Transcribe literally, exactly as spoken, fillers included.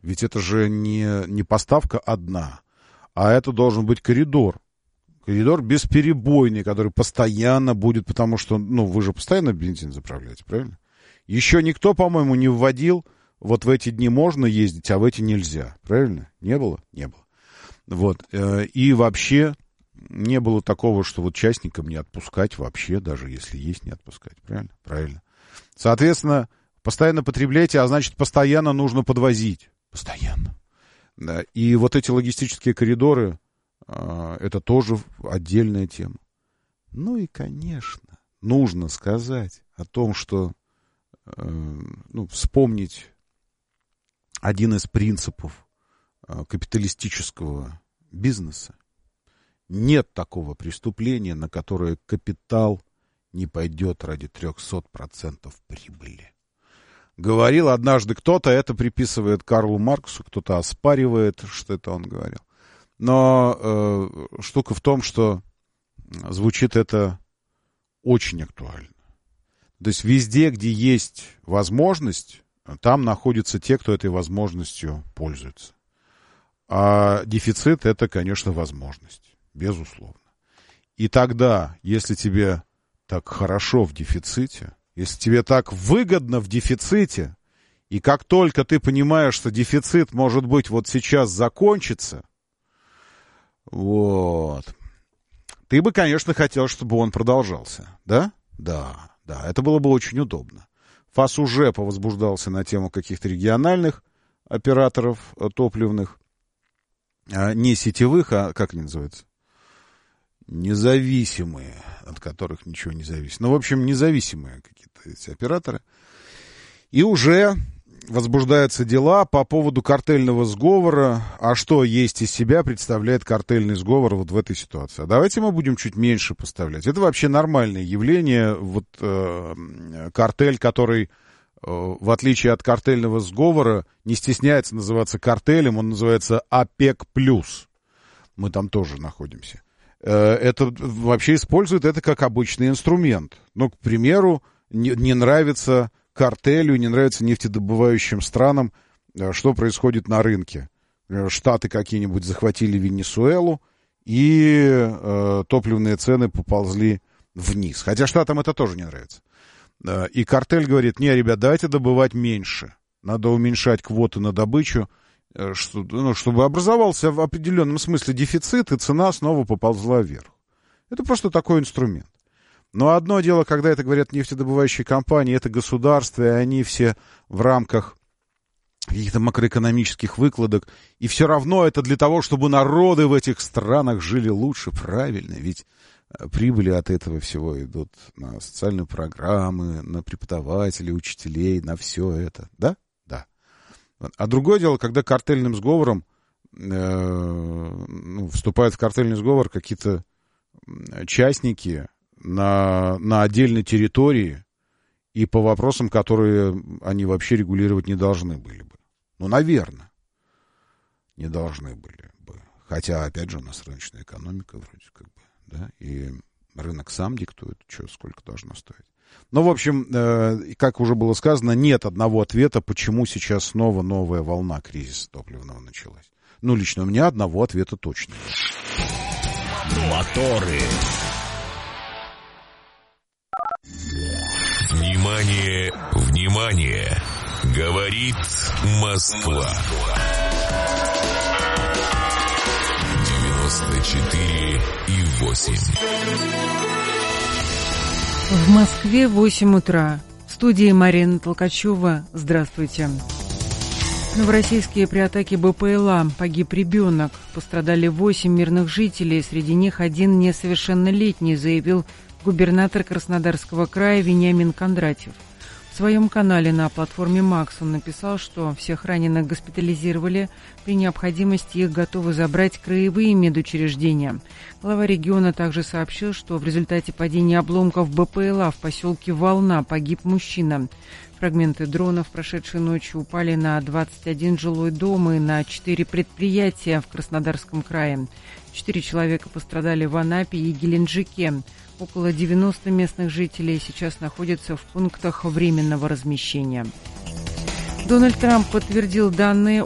Ведь это же не, не поставка одна, а это должен быть коридор. Коридор бесперебойный, который постоянно будет, потому что, ну, вы же постоянно бензин заправляете, правильно? Еще никто, по-моему, не вводил, вот в эти дни можно ездить, а в эти нельзя, правильно? Не было? Не было. Вот. И вообще не было такого, что вот частникам не отпускать вообще, даже если есть, не отпускать, правильно? Правильно. Соответственно, постоянно потребляйте, а значит, постоянно нужно подвозить. Постоянно. Да. И вот эти логистические коридоры, это тоже отдельная тема. Ну и, конечно, нужно сказать о том, что, ну, вспомнить один из принципов капиталистического бизнеса. Нет такого преступления, на которое капитал не пойдет ради триста процентов прибыли. Говорил однажды кто-то, это приписывает Карлу Марксу, кто-то оспаривает, что это он говорил. Но э, штука в том, что звучит это очень актуально. То есть везде, где есть возможность, там находятся те, кто этой возможностью пользуется. А дефицит — это, конечно, возможность, безусловно. И тогда, если тебе так хорошо в дефиците, если тебе так выгодно в дефиците, и как только ты понимаешь, что дефицит, может быть, вот сейчас закончится, вот, ты бы, конечно, хотел, чтобы он продолжался, да? Да, да, это было бы очень удобно. ФАС уже повозбуждался на тему каких-то региональных операторов топливных, не сетевых, а как они называются? Независимые, от которых ничего не зависит. Ну, в общем, независимые какие-то эти операторы. И уже возбуждаются дела по поводу картельного сговора. А что есть из себя представляет картельный сговор вот в этой ситуации? А давайте мы будем чуть меньше поставлять. Это вообще нормальное явление. Вот э, картель, который, э, в отличие от картельного сговора, не стесняется называться картелем, он называется ОПЕК+. Мы там тоже находимся. Это вообще используют это как обычный инструмент. Ну, к примеру, не, не нравится картелю, не нравится нефтедобывающим странам, что происходит на рынке. Штаты какие-нибудь захватили Венесуэлу, и э, топливные цены поползли вниз. Хотя Штатам это тоже не нравится. И картель говорит: не, ребят, давайте добывать меньше. Надо уменьшать квоты на добычу, Что, ну, чтобы образовался в определенном смысле дефицит, и цена снова поползла вверх. Это просто такой инструмент. Но одно дело, когда это говорят нефтедобывающие компании, это государство, и они все в рамках каких-то макроэкономических выкладок, и все равно это для того, чтобы народы в этих странах жили лучше, правильно, ведь прибыли от этого всего идут на социальные программы, на преподавателей, учителей, на все это, да? А другое дело, когда картельным сговором э, ну, вступают в картельный сговор какие-то частники на, на отдельной территории и по вопросам, которые они вообще регулировать не должны были бы. Ну, наверное, не должны были бы. Хотя, опять же, у нас рыночная экономика вроде как бы, да, и рынок сам диктует, что сколько должно стоить. Ну, в общем, э, как уже было сказано, нет одного ответа, почему сейчас снова новая волна кризиса топливного началась. Ну, лично у меня одного ответа точно нет. Моторы. Внимание, внимание! Говорит Москва. девяносто четыре и восемь. В Москве восемь утра. В студии Марина Толкачева. Здравствуйте. Новороссийские при атаке БПЛА погиб ребенок. Пострадали восемь мирных жителей. Среди них один несовершеннолетний, заявил губернатор Краснодарского края Вениамин Кондратьев. В своем канале на платформе Макс он написал, что всех раненых госпитализировали. При необходимости их готовы забрать краевые медучреждения. Глава региона также сообщил, что в результате падения обломков БПЛА в поселке Волна погиб мужчина. Фрагменты дронов, прошедшей ночью, упали на двадцать один жилой дом и на четыре предприятия в Краснодарском крае. Четыре человека пострадали в Анапе и Геленджике. Около девяноста местных жителей сейчас находятся в пунктах временного размещения. Дональд Трамп подтвердил данные